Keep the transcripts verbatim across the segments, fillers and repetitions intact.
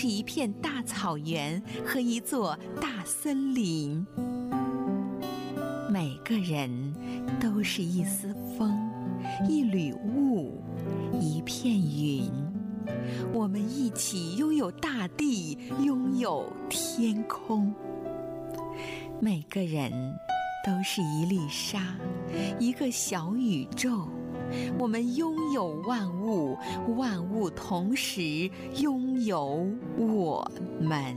是一片大草原和一座大森林。每个人都是一丝风，一缕雾，一片云。我们一起拥有大地，拥有天空。每个人都是一粒沙，一个小宇宙。我们拥有万物，万物同时拥有我们。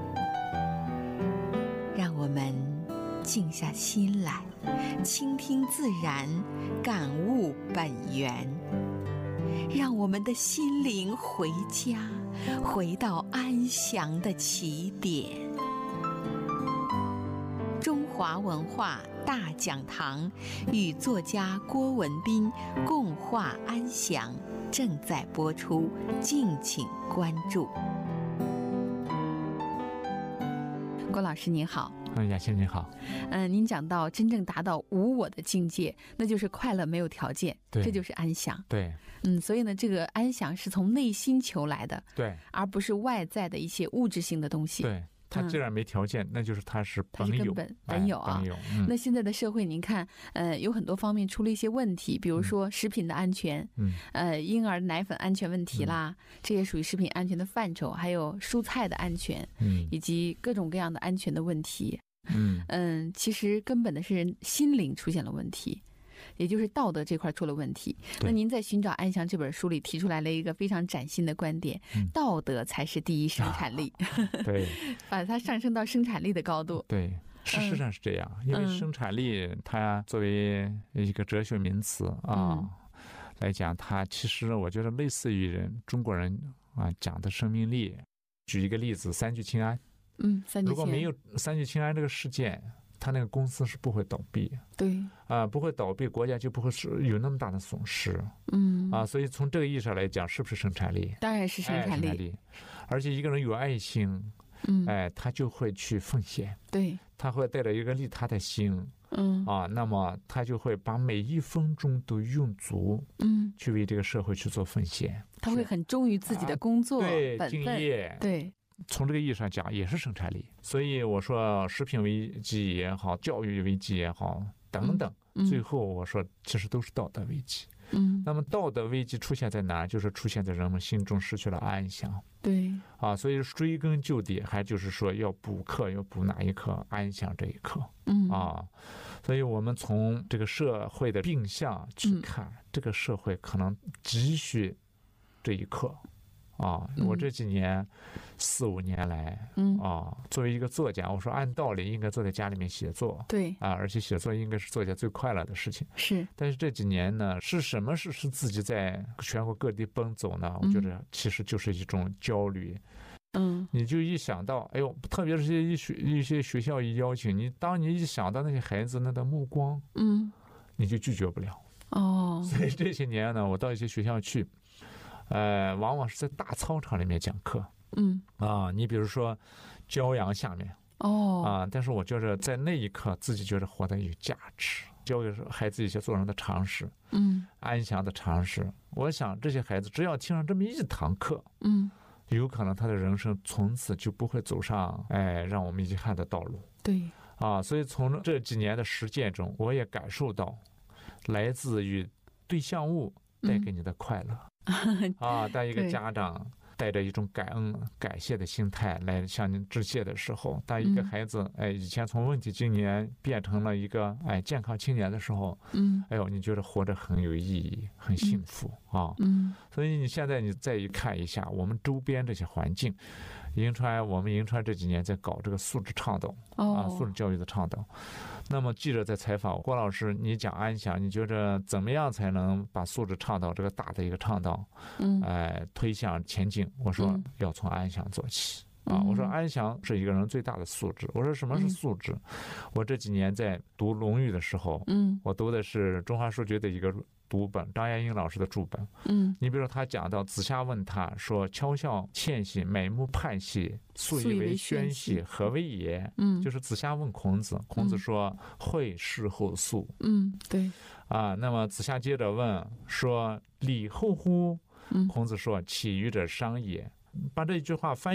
让我们静下心来，倾听自然，感悟本源。让我们的心灵回家，回到安详的起点。中华文化大讲堂与作家郭文彬共话安详正在播出，敬请关注。郭老师您好。 嗯，雅欣你好。 嗯、呃，您讲到真正达到无我的境界，那就是快乐没有条件，这就是安详。 对， 嗯，所以呢，这个安详是从内心求来的， 对， 而不是外在的一些物质性的东西。 对。它既然没条件、嗯、那就是它是本有， 它是根本本有啊。 哎本有嗯、 那现在的社会，您看，呃，有很多方面出了一些问题，比如说食品的安全，嗯，呃，婴儿奶粉安全问题啦，嗯、这也属于食品安全的范畴，还有蔬菜的安全，嗯，以及各种各样的安全的问题，嗯嗯，其实根本的是人心灵出现了问题。也就是道德这块出了问题。那您在《寻找安详》这本书里提出来了一个非常崭新的观点，嗯、道德才是第一生产力。啊、 对， 把它上升到生产力的高度。 对，事实上是这样，嗯、因为生产力它作为一个哲学名词啊、嗯、来讲，它其实我觉得类似于人中国人啊讲的生命力。举一个例子，三聚氰胺。 嗯，三聚氰胺。 如果没有三聚氰胺这个事件，他那个公司是不会倒闭， 对啊、呃，不会倒闭，国家就不会有那么大的损失，嗯啊，所以从这个意义上来讲，是不是生产力？ 当然是生产力， 哎、生产力。而且一个人有爱心，嗯，哎，他就会去奉献， 对， 他会带着一个利他的心，嗯啊，那么他就会把每一分钟都用足，嗯，去为这个社会去做奉献， 他会很忠于自己的工作， 啊、对， 本分敬业， 对。 从这个意义上讲也是生产力，所以我说食品危机也好，教育危机也好等等、嗯、最后我说其实都是道德危机。嗯，那么道德危机出现在哪？就是出现在人们心中失去了安详。 对啊，所以追根究底还就是说要补课，要补哪一课？安详这一课。嗯啊，所以我们从这个社会的病象去看、嗯、这个社会可能急需这一课啊，我这几年、嗯、四五年来，嗯啊，作为一个作家，我说按道理应该坐在家里面写作， 对啊，而且写作应该是作家最快乐的事情， 是。 但是这几年呢，是什么是是自己在全国各地奔走呢？我觉得其实就是一种焦虑。嗯，你就一想到，哎呦，特别是一些一些学校一邀请你，当你一想到那些孩子那的目光，嗯，你就拒绝不了。哦，所以这些年呢，我到一些学校去。呃，往往是在大操场里面讲课，嗯啊，你比如说骄阳下面，哦啊，但是我觉着在那一刻自己觉得活得有价值，教给孩子一些做人的常识，嗯，安详的常识。我想这些孩子只要听上这么一堂课，嗯，有可能他的人生从此就不会走上哎让我们遗憾的道路。 对啊，所以从这几年的实践中，我也感受到来自于对象物带给你的快乐。嗯啊，当一个家长带着一种感恩、感谢的心态来向您致谢的时候，当一个孩子，嗯、哎，以前从问题青年变成了一个哎健康青年的时候，嗯，哎呦，你觉得活着很有意义、很幸福、嗯、啊，嗯，所以你现在你再一看一下我们周边这些环境，银川，我们银川这几年在搞这个素质倡导、哦、啊，素质教育的倡导。那么记者在采访郭老师，你讲安详，你觉得怎么样才能把素质倡导这个大的一个倡导，嗯，哎，推向前进？我说要从安详做起。啊，我说安详是一个人最大的素质。我说什么是素质？嗯、我这几年在读《论语》的时候，嗯，我读的是中华书局的一个读本，张亚英老师的注本。嗯，你比如说他讲到子夏问他说：“巧笑倩兮，美目盼兮，素以为宣兮，何为也？”嗯，就是子夏问孔子，孔子说：“惠事后素。”嗯，对。啊，那么子夏接着问说：“礼后乎？”孔子说：“起予者商也。”把这一句话翻